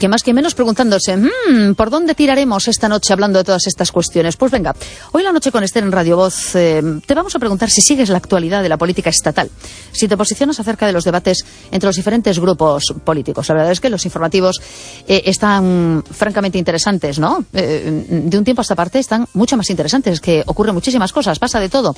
que más que menos preguntándose, ¿por dónde tiraremos esta noche hablando de todas estas cuestiones? Pues venga, hoy La Noche con Esther en Radio Voz te vamos a preguntar si sigues la actualidad de la política estatal, si te posicionas acerca de los debates entre los diferentes grupos políticos. La verdad es que los informativos están francamente interesantes, ¿no? De un tiempo a esta parte están mucho más interesantes, que ocurren muchísimas cosas, pasa de todo.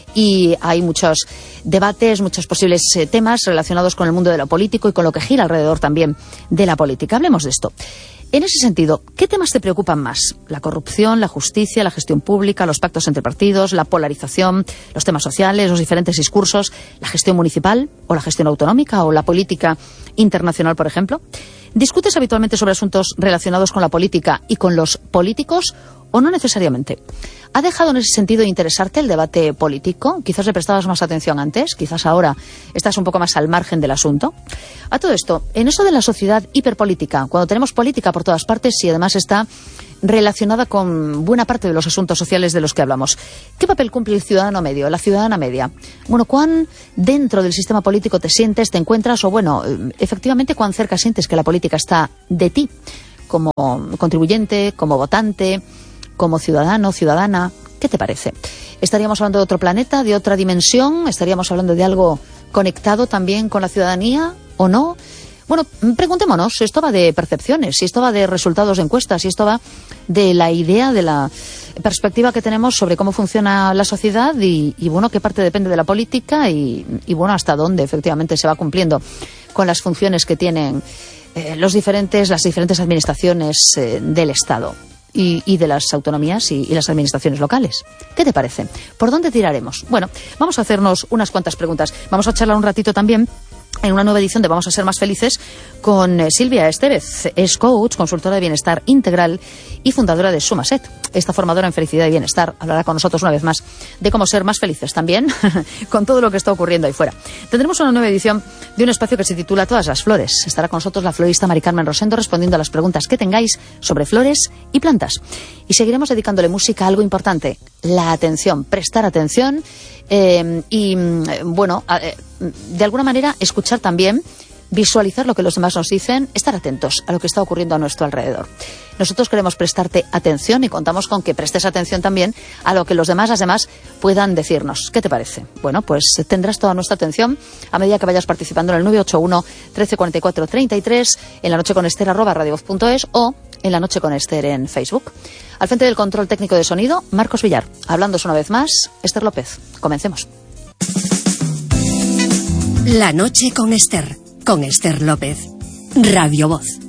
Y hay muchos debates, muchos posibles temas relacionados con el mundo de lo político y con lo que gira alrededor también de la política. Hablemos de esto. En ese sentido, ¿qué temas te preocupan más? ¿La corrupción, la justicia, la gestión pública, los pactos entre partidos, la polarización, los temas sociales, los diferentes discursos, la gestión municipal o la gestión autonómica o la política internacional, por ejemplo? ¿Discutes habitualmente sobre asuntos relacionados con la política y con los políticos o no necesariamente? ¿Ha dejado en ese sentido de interesarte el debate político? Quizás le prestabas más atención antes, quizás ahora estás un poco más al margen del asunto. A todo esto, en eso de la sociedad hiperpolítica, cuando tenemos política por todas partes y además está relacionada con buena parte de los asuntos sociales de los que hablamos, ¿qué papel cumple el ciudadano medio, la ciudadana media? Bueno, ¿cuán dentro del sistema político te sientes, te encuentras o, bueno, efectivamente, cuán cerca sientes que la política está de ti, como contribuyente, como votante, como ciudadano, ciudadana? ¿Qué te parece? ¿Estaríamos hablando de otro planeta, de otra dimensión? ¿Estaríamos hablando de algo conectado también con la ciudadanía o no? Bueno, preguntémonos si esto va de percepciones, si esto va de resultados de encuestas, si esto va de la idea, de la perspectiva que tenemos sobre cómo funciona la sociedad y bueno, qué parte depende de la política y bueno, hasta dónde efectivamente se va cumpliendo con las funciones que tienen las diferentes administraciones del Estado y de las autonomías y las administraciones locales. ¿Qué te parece? ¿Por dónde tiraremos? Bueno, vamos a hacernos unas cuantas preguntas. Vamos a charlar un ratito también en una nueva edición de Vamos a ser más felices con Silvia Estevez. Es coach, consultora de bienestar integral y fundadora de Sumaset. Esta formadora en felicidad y bienestar hablará con nosotros una vez más de cómo ser más felices también con todo lo que está ocurriendo ahí fuera. Tendremos una nueva edición de un espacio que se titula Todas las flores. Estará con nosotros la florista Mari Carmen Rosendo respondiendo a las preguntas que tengáis sobre flores y plantas. Y seguiremos dedicándole música a algo importante, la atención, prestar atención de alguna manera escuchar también, visualizar lo que los demás nos dicen, estar atentos a lo que está ocurriendo a nuestro alrededor. Nosotros queremos prestarte atención y contamos con que prestes atención también a lo que las demás puedan decirnos. ¿Qué te parece? Bueno, pues tendrás toda nuestra atención a medida que vayas participando en el 981 1344 33, en la noche con Esther @radiovoz.es o en La Noche con Esther en Facebook. Al frente del control técnico de sonido, Marcos Villar. Hablándoos una vez más, Esther López. Comencemos. La Noche con Esther López. Radio Voz.